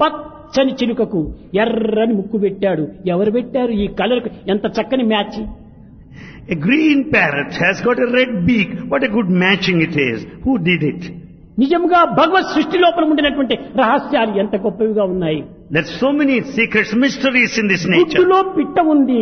పచ్చని చిలుకకు ఎర్రని ముక్కు పెట్టాడు. ఎవరు పెట్టారు ఈ కలర్? ఎంత చక్కని match! A green parrot has got a red beak. What a good matching it is. Who did it? నిజంగా భగవత్ సృష్టి లోపల ఉండినటువంటి రహస్యాలు ఎంత గొప్పవిగా ఉన్నాయి. There's so many secrets, mysteries in this nature. గుడ్డులో పిట్ట ఉంది.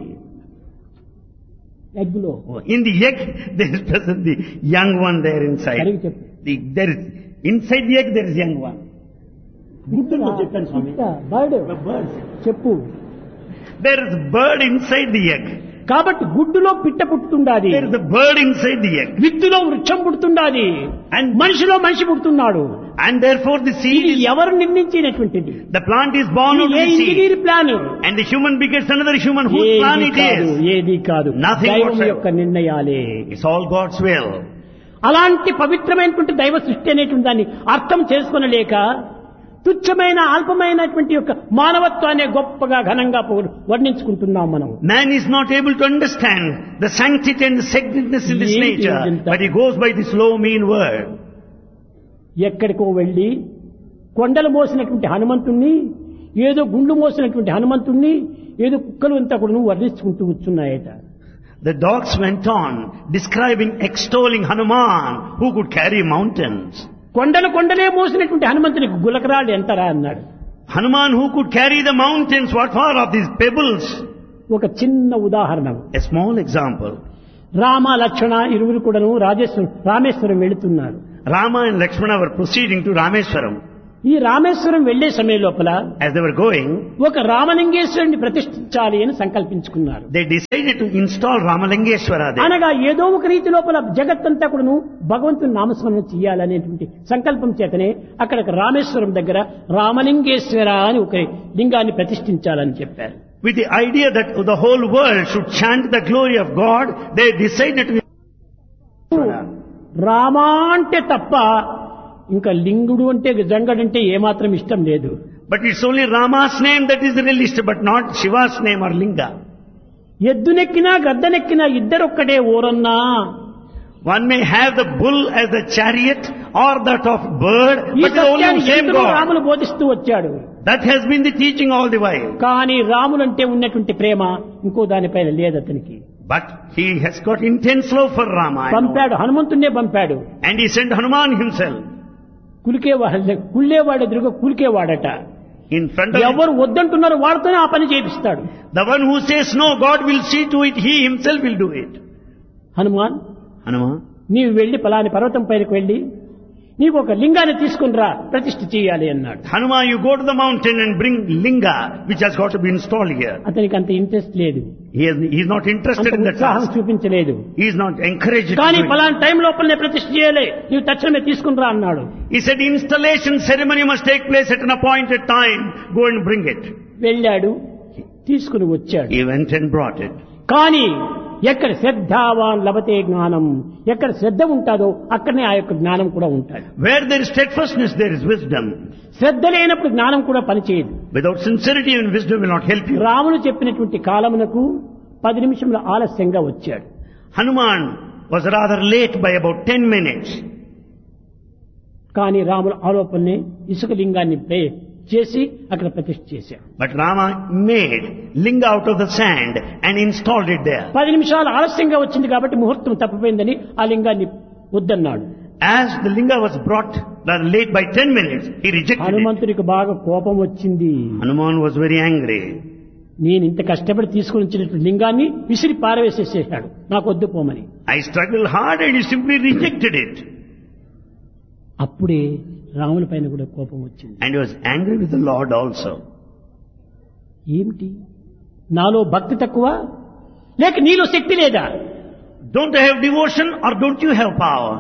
ఎగ్గులో In the egg, there is present the young one there inside. సరిగ్గా చెప్పు. There is inside the egg there is young one. గుడ్డులో చెప్పాను స్వామి. పిట్ట, బర్డ్ చెప్పు. There is bird inside the egg. కాబట్టి గుడ్డులో పిట్ట పుట్టుతుండాది. There is a bird inside the egg. విత్తులో వృక్షం పుడుతుండాది. And మనిషిలో మనిషి పుడుతున్నాడు. And therefore the seed ఇది is, ఎవరు నిర్మించినటువంటిది? the plant is born out of A the seed. Engineer plan? And the human begets another human. Whose plan it is? ఏది కాదు, Nothing దైవం whatsoever. యొక్క నిర్ణయాలే. It's all God's will. అలాంటి పవిత్రమైనటువంటి దైవ సృష్టి అనేటువంటి దాన్ని అర్థం చేసుకొనలేక తుచ్చమైన అల్పమైనటువంటి యొక్క మానవత్వాన్ని గొప్పగా ఘనంగా వర్ణించుకుంటున్నాం మనం. Man is not able to understand the sanctity and the sacredness in this Yes, nature, yes, but he goes by this low mean word. ఎక్కడికో వెళ్ళి కొండలు మోసినటువంటి హనుమంతుణ్ణి, ఏదో గుండు మోసినటువంటి హనుమంతుణ్ణి, ఏదో కుక్కలు అంతా కూడా వర్ణించుకుంటూ కూర్చున్నాయట. The dogs went on describing, extolling Hanuman, who could carry mountains. కొండలే మోసినటువంటి హనుమంతునికి గులకరాళ్ళు ఎంతరా అన్నాడు. Hanuman who could carry the mountains, what for of these pebbles? ఒక చిన్న ఉదాహరణ. A small example. Rama Lakshmana ఇరువురు కూడాను రామేశ్వరం వెళుతున్నారు. Rama and Lakshmana were proceeding to Rameswaram. ఈ రామేశ్వరం వెళ్లే సమయం లోపల As they were going, ఒక రామలింగేశ్వరుని ప్రతిష్ఠించాలి అని సంకల్పించుకున్నారు. they decided to install Ramalingeshwara there. అనగా ఏదో ఒక రీతి లోపల జగత్తంతా కూడాను భగవంతుని నామస్మరణ చేయాలనేటువంటి సంకల్పం చేతనే అక్కడ రామేశ్వరం దగ్గర రామలింగేశ్వర అని ఒక లింగాన్ని ప్రతిష్ఠించాలని చెప్పారు. With the idea that the whole world should chant the glory of God, they decided to Rama అంటే తప్ప ఇంకా లింగుడు అంటే జంగడంటే ఏమాత్రం ఇష్టం లేదు. But it's only Rama's name that is released, but not Shiva's name or Linga. ఎద్దునెక్కినా గద్దనెక్కినా ఇద్దరొక్కడే ఓరన్నా. One may have the bull as the chariot or that of bird, ఈ but it's only సత్యాన్ని the same ఎందుకు God. Ramulu బోధిస్తూ వచ్చాడు. That has been the teaching all the while. కానీ రాములంటే ఉన్నటువంటి ప్రేమ ఇంకో దానిపైన లేదు అతనికి. But he has got intense love for Rama. I know. పంపాడు, హనుమంతున్నే పంపాడు. And he sent Hanuman himself. కుళ్ళేవాడు ఎదురుగా కూలికేవాడట. In front of him. ఎవరు వద్దంటున్నారో వాడితోనే ఆ పని చేపిస్తాడు. The one who says no, God will see to it, he himself will do it. Hanuman, Hanuman, నీవు వెళ్లి పలాని పర్వతం పైనకు వెళ్లి నీకు ఒక లింగాన్ని తీసుకుని రా, ప్రతిష్ఠ చేయాలి అన్నాడు. Hanuman, you go to the mountain and bring linga, which has got to be installed here. అతనికి అంత ఇంట్రెస్ట్ లేదు, He is not interested అంత in that ఉత్సాహం task. చూపించలేదు. He is not encouraged to కానీ do it. పలాని టైం లోపలనే ప్రతిష్ఠ చేయాలి, నీవు తక్షణమే తీసుకుని రా అన్నాడు. He said installation ceremony must take place at an appointed time. Go and bring it. వెళ్ళాడు, తీసుకుని వచ్చాడు. He went and brought it. కానీ ఎక్కడ శ్రద్ధావాన్ లభతే జ్ఞానం, ఎక్కడ శ్రద్ధ ఉంటాదో అక్కడనే ఆ యొక్క జ్ఞానం కూడా ఉంటాడు. Where there is steadfastness, there is wisdom. శ్రద్ధ లేనప్పుడు జ్ఞానం కూడా పనిచేయదు. Without sincerity, even wisdom will not help you. రాముడు చెప్పినటువంటి కాలమునకు 10 నిమిషముల ఆలస్యంగా వచ్చాడు. Hanuman was rather late by about 10 minutes. కానీ రాముడు ఆలోపనే ఇసుక లింగాన్ని చేసి అక్కడ ప్రతిష్ఠ చేశాడు. But Rama made linga out of the sand and installed it there. 10 నిమిషాలు ఆలస్యంగా వచ్చింది కాబట్టి ముహూర్తం తప్పిపోయిందని ఆ లింగాన్ని వద్దన్నాడు. As the linga was brought late by 10 minutes, he rejected it. హనుమంతుడికి బాగా కోపం వచ్చింది. Hanuman was very angry. నేను ఇంత కష్టపడి తీసుకుని వచ్చినటువంటి లింగాన్ని విసిరి పారవేసేసాడు, నాకు వద్దు పోమని. I struggled hard and he simply rejected it. అప్పుడే రాముని పైన కూడా కోపం వచ్చింది. And he was angry with the Lord also. ఏమిటి, నాలో భక్తి తక్కువ లేక నీలో శక్తి లేదా? Don't I have devotion or don't you have power?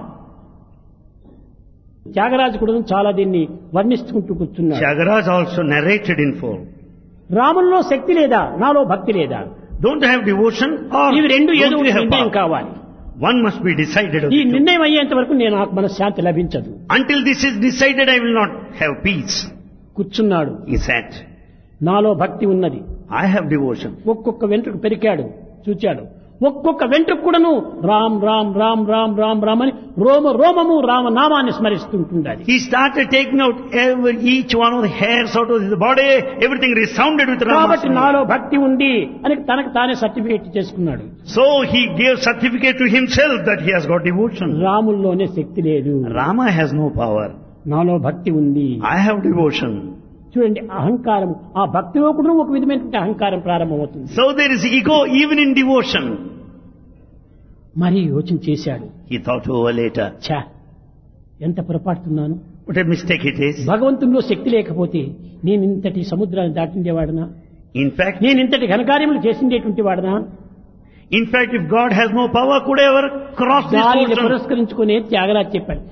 Tyagaraju కూడా చాలా దీన్ని వర్ణిస్తుంటూ కూర్చున్నాడు. Tyagaraja also narrated in full. రాముల్లో శక్తి లేదా, నాలో భక్తి లేదా? Don't I have devotion or ఇవి రెండు ఏదో don't you have నిర్ణయం power? కావాలి. One must be decided of ఈ the two. నిర్ణయం అయ్యేంత వరకు నేను నాకు మనశ్శాంతి లభించదు. Until this is decided, I will not have peace. కూర్చున్నాడు. He said, నాలో భక్తి ఉన్నది. I have devotion. ఒక్కొక్క వెంట్రుకు పెరికాడు, చూచాడు. ఒక్కొక్క వెంట్రుకు కూడాను రామ్ రామ్ రామ్ రామ్ రామ్ రామ్ అని రోమము రామనామాన్ని స్మరిస్తుంటుండాలి. He started taking out each one of the hairs out of his body. Everything resounded with కాబట్టి Rama. నాలో భక్తి ఉంది అని తనకు తానే సర్టిఫికేట్ చేసుకున్నాడు. So he gave certificate to himself that he has got devotion. రాముల్లోనే శక్తి లేదు, Rama has no power. నాలో భక్తి ఉంది. I have devotion. చూడండి, అహంకారం ఆ భక్తిలో కూడా ఒక విధమైనటువంటి అహంకారం ప్రారంభమవుతుంది. So there is ego even in devotion. మరి యోచన చేశాడు, He thought over later. ఛా ఎంత పొరపాటుతున్నాను, What a mistake it is. భగవంతునిలో శక్తి లేకపోతే నేను ఇంతటి సముద్రాన్ని దాటిండేవాడనా, In fact, నేను ఇంతటి ఘనకార్యములు చేసిండేటువంటి వాడనా. if God has no power, could I ever cross this దానిని ocean? పురస్కరించుకునే త్యాగరాజ్ చెప్పాడు,